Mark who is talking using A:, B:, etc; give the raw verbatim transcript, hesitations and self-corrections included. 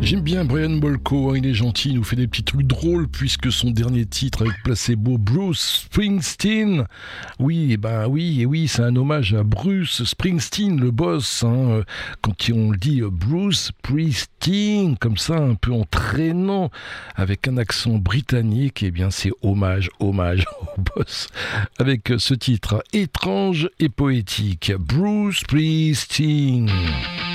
A: J'aime bien Brian Molko, hein, il est gentil, il nous fait des petits trucs drôles puisque son dernier titre avec Placebo, Bruce Springsteen. Oui, et ben oui, et oui, c'est un hommage à Bruce Springsteen, le boss. Hein, quand on le dit Bruce Springsteen, comme ça, un peu entraînant, avec un accent britannique, et bien c'est hommage, hommage au boss. Avec ce titre étrange et poétique, Bruce Springsteen.